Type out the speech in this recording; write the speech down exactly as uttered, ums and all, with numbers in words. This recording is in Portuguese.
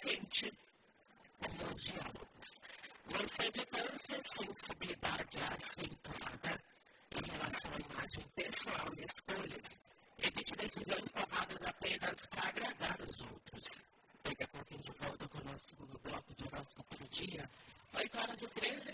paciente com os diálogos. Você de tanta sensibilidade acentuada em relação à imagem pessoal e escolhas, evite decisões tomadas apenas para agradar os outros. Daqui a pouquinho de volta com o nosso segundo bloco de horóscopo do dia, oito horas e treze